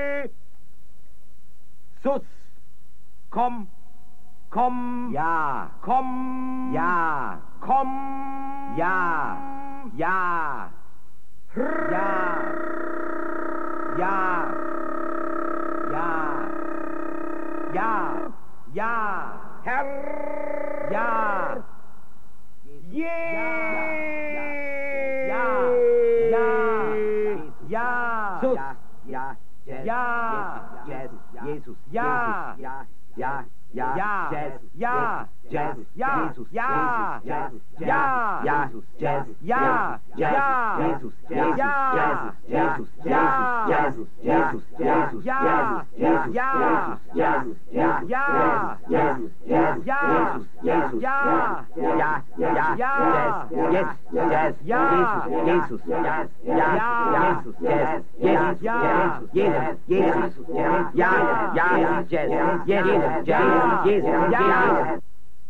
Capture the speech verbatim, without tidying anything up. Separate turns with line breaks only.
Sus. Komm. Komm.
Ja.
Komm.
Ja.
Komm.
Ja. Ja. Ja. Ja. Ja. Ja. Ja.
Herr.
Ja.
Je.
Ja. Ja. Ja.
Sus.
Ja.
Ja.
Jazz. Jesus.
Ja.
Ja. Ja. Ja.
Ja.
Jazz.
Ja.
Jazz.
Ja.
Jesus.
Ja.
Jazz.
Ja.
Jesus. Jazz.
Ja. Ja.
Jesus.
Ja.
Jesus.
Ja.
Jesus. Jesus. Jesus.
Ja.
Jesus.
Ja.
Jesus. Ja.
Ja.
Jesus. Jesus.
Ja.
Jesus.
Ja.
Ja. Ja.
Ja.
Yes. Yes.
Ja.
Jesus. Yes. Ja.
Ja.
Jesus. Yes. Yes.
Ja.
Jesus. Jesus. Ja. Ja. Yes. Yes. Jesus. Jesus.
Ja.
Jesus.